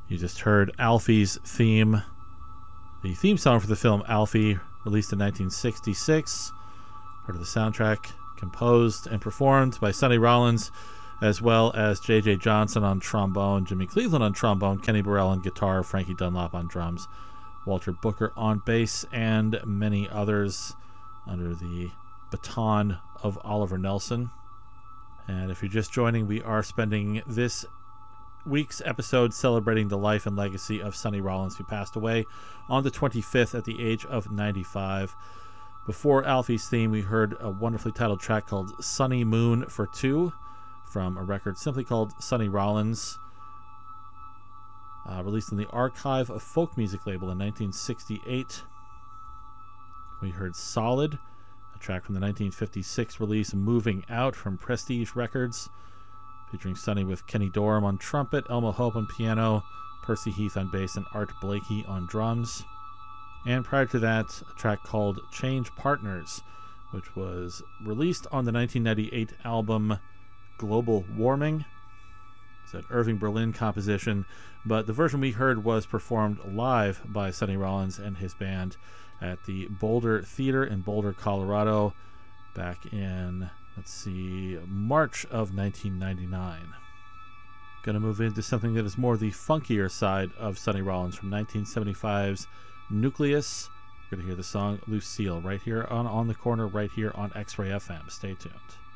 You just heard Alfie's theme, the theme song for the film Alfie, released in 1966, part of the soundtrack, composed and performed by Sonny Rollins, as well as J.J. Johnson on trombone, Jimmy Cleveland on trombone, Kenny Burrell on guitar, Frankie Dunlop on drums, Walter Booker on bass, and many others under the baton of Oliver Nelson. And if you're just joining, we are spending this week's episode celebrating the life and legacy of Sonny Rollins, who passed away on the 25th at the age of 95. Before Alfie's theme, we heard a wonderfully titled track called Sunny Moon for Two from a record simply called Sonny Rollins, released on the Archive of Folk Music label in 1968. We heard Solid, a track from the 1956 release Moving Out from Prestige Records, featuring Sonny with Kenny Dorham on trumpet, Elmo Hope on piano, Percy Heath on bass, and Art Blakey on drums. And prior to that, a track called Change Partners, which was released on the 1998 album Global Warming. It's an Irving Berlin composition, but the version we heard was performed live by Sonny Rollins and his band at the Boulder Theater in Boulder, Colorado, back in, March of 1999. Going to move into something that is more the funkier side of Sonny Rollins from 1975's Nucleus. We're going to hear the song Lucille right here on the Corner, right here on X-Ray FM. Stay tuned.